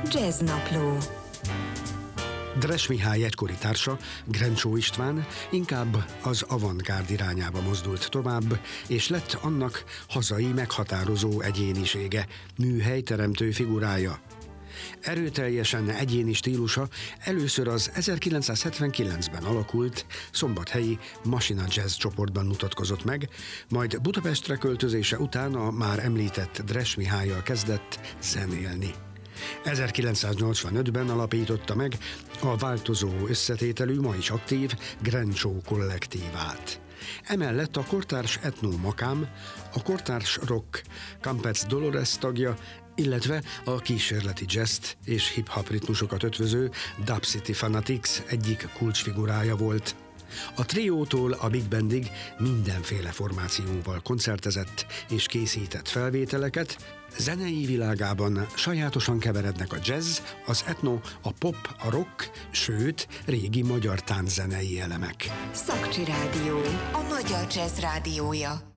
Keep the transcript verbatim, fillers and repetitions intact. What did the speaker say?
Jazznapló. Dres Mihály egykori társa, Grencsó István inkább az avantgárd irányába mozdult tovább, és lett annak hazai meghatározó egyénisége, műhelyteremtő figurája. Erőteljesen egyéni stílusa először az ezerkilencszázhetvenkilencben alakult szombathelyi Masina Jazz csoportban mutatkozott meg, majd Budapestre költözése után a már említett Dres Mihállyal kezdett zenélni. ezerkilencszáznyolcvanötben alapította meg a változó összetételű, ma is aktív Grencsó kollektívát. Emellett a kortárs Etno Makám, a kortárs rock Campets Dolores tagja, illetve a kísérleti jazzt és hip-hop ritmusokat ötvöző Dub City Fanatics egyik kulcsfigurája volt. A triótól a big bandig mindenféle formációval koncertezett és készített felvételeket, zenei világában sajátosan keverednek a jazz, az etno, a pop, a rock, sőt, régi magyar tánczenei elemek. Szakcsi Rádió, a magyar jazz rádiója.